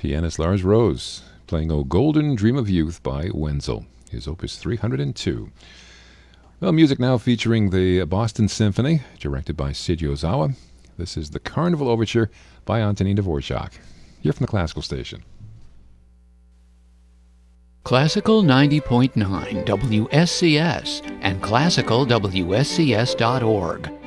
Pianist Lars Rose playing O Golden Dream of Youth by Wenzel, his opus 302. Well, music now featuring the Boston Symphony, directed by Seiji Ozawa. This is the Carnival Overture by Antonin Dvorak. Here from the Classical Station. Classical 90.9 WSCS and classicalwscs.org.